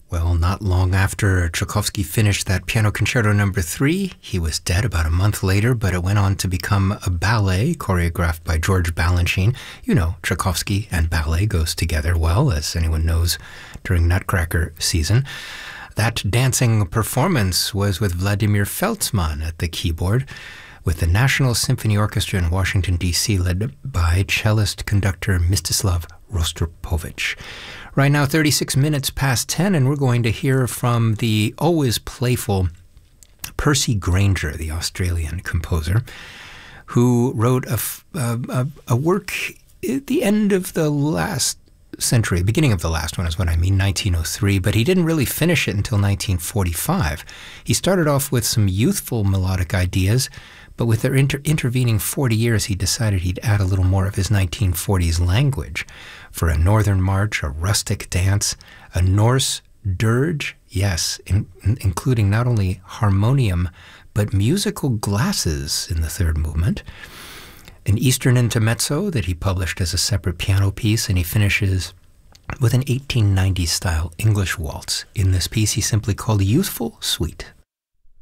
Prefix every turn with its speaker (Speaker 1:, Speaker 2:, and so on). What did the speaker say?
Speaker 1: Well, not long after Tchaikovsky finished that Piano Concerto No. 3, he was dead about a month later, but it went on to become a ballet choreographed by George Balanchine. You know, Tchaikovsky and ballet goes together well, as anyone knows during Nutcracker season. That dancing performance was with Vladimir Feltzman at the keyboard, with the National Symphony Orchestra in Washington, D.C., led by cellist conductor Mstislav Rostropovich. Right now, 36 minutes past 10, and we're going to hear from the always playful Percy Grainger, the Australian composer, who wrote a work at the end of the last century, beginning of the last one is what I mean, 1903, but he didn't really finish it until 1945. He started off with some youthful melodic ideas, but with their intervening 40 years, he decided he'd add a little more of his 1940s language for a northern march, a rustic dance, a Norse dirge, yes, including not only harmonium, but musical glasses in the third movement, an Eastern intermezzo that he published as a separate piano piece, and he finishes with an 1890s-style English waltz. In this piece, he simply called Youthful Suite.